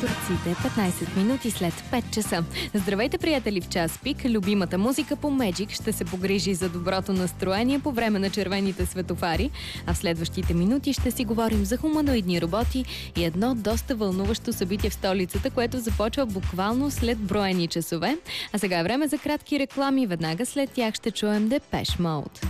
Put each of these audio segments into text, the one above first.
турците, 15 минути след 5 часа. Здравейте, приятели, в час пик. Любимата музика по Magic ще се погрижи за доброто настроение по време на червените светофари, а в следващите минути ще си говорим за хуманоидни роботи и едно доста вълнуващо събитие в столицата, което започва буквално след броени часове. А сега е време за кратки реклами. Веднага след тях ще чуем Depeche Mode.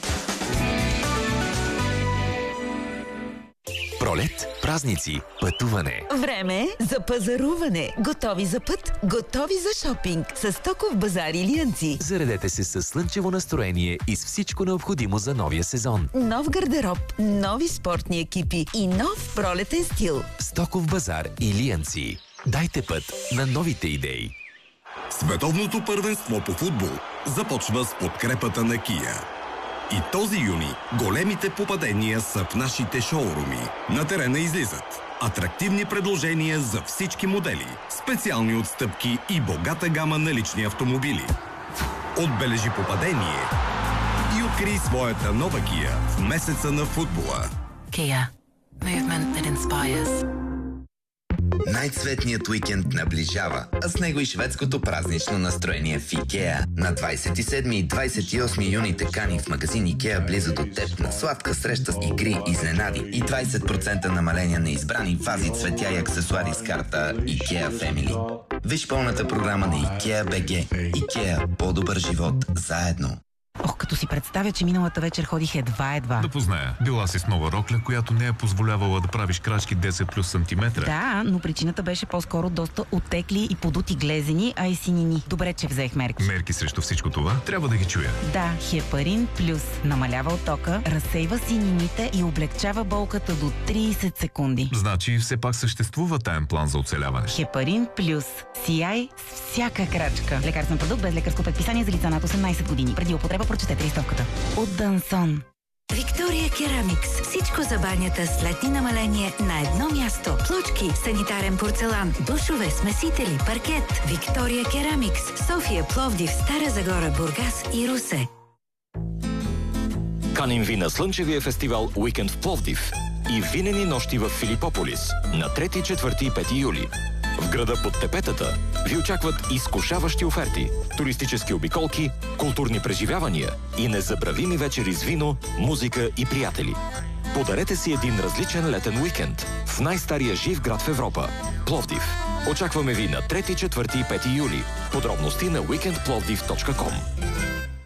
Пролет, празници, пътуване. Време за пазаруване. Готови за път, готови за шопинг. С Стоков базар Илиянци. Заредете се с слънчево настроение и с всичко необходимо за новия сезон. Нов гардероб, нови спортни екипи и нов пролетен стил. Стоков базар Илиянци. Дайте път на новите идеи. Световното първенство по футбол започва с подкрепата на Kia. И този юни големите попадения са в нашите шоуруми. На терена излизат атрактивни предложения за всички модели, специални отстъпки и богата гама на лични автомобили. Отбележи попадение и открий своята нова Kia в месеца на футбола. Kia. Movement that inspires. Най-цветният уикенд наближава, а с него и шведското празнично настроение в IKEA. На 27 и 28 юни те кани в магазин IKEA близо до теб на сладка среща с игри, изненади и 20% намаление на избрани вази, цветя и аксесуари с карта IKEA Family. Виж пълната програма на IKEA BG. IKEA. По-добър живот заедно. Ох, като си представя, че миналата вечер ходих едва. Да позная. Била си с нова рокля, която не е позволявала да правиш крачки 10 плюс сантиметра. Да, но причината беше по-скоро доста отекли и подути глезени, а и синини. Добре, че взех мерки. Мерки срещу всичко това трябва да ги чуя. Да, Хепарин Плюс намалява оттока, разсейва синините и облегчава болката до 30 секунди. Значи все пак съществува таен план за оцеляване. Хепарин Плюс. Сияй с всяка крачка. Лекарствен продукт без лекарско предписание за лица над 18 години. Преди употреба прочетете листовката. От Дансон. Виктория Керамикс. Всичко за банята с летни намаление на едно място. Плочки, санитарен порцелан, душове, смесители, паркет. Виктория Керамикс. София, Пловдив, Стара Загора, Бургас и Русе. Каним ви на слънчевия фестивал Уикенд в Пловдив и винени нощи в Филипополис на 3, 4 и 5 юли. В града под тепетата ви очакват изкушаващи оферти, туристически обиколки, културни преживявания и незабравими вечери с вино, музика и приятели. Подарете си един различен летен уикенд в най-стария жив град в Европа – Пловдив. Очакваме ви на 3, 4 и 5 юли. Подробности на weekendplovdiv.com.